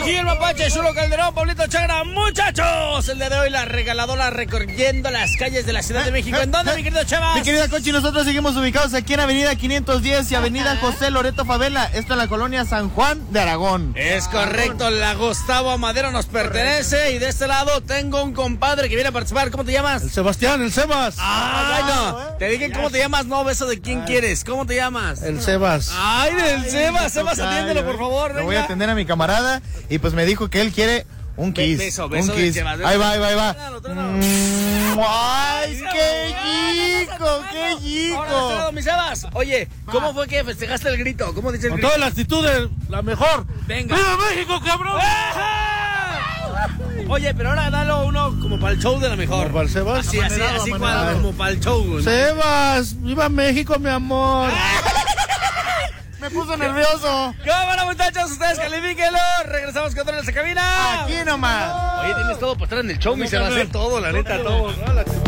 Aquí el mapache, Chulo Calderón, Pablito Chagra. Muchachos, el día de hoy la regaladora recorriendo las calles de la Ciudad de México. ¿En dónde, mi querido Chavas? Mi querida Conchi, nosotros seguimos ubicados aquí en Avenida 510 y Avenida José Loreto Favela. Esto en la colonia San Juan de Aragón. Es correcto, la Gustavo Amadero nos pertenece. Y de este lado tengo un compadre que viene a participar. ¿Cómo te llamas? El Sebastián, el Sebas. Ay, no. Te dije cómo te llamas, no, beso de quién quieres. ¿Cómo te llamas? El Sebas. Ay, del Sebas. Sebas, atiéndelo, por favor. Le voy a atender a mi camarada y pues me dijo que él quiere un kiss. Beso un del kiss. Sebas. Ahí va. Tráelo. ¡Ay, qué chico, qué Ahora, chico! mi Sebas. Oye, ¿cómo fue que festejaste el grito? ¿Cómo dice el Con grito? toda la actitud de la mejor. Venga. ¡Viva México, cabrón! Oye, pero ahora dalo uno como para el show de la mejor. ¿Como para el Sebas? Así, Amanerado. como para el show, güey. Sebas, viva México, mi amor. Me puso nervioso. Cámara, muchachos, ustedes califíquenlo. Regresamos con otra en esa cabina. Aquí nomás. Oye, tienes todo para estar en el show, mi se va a hacer todo, la neta, todo. No, la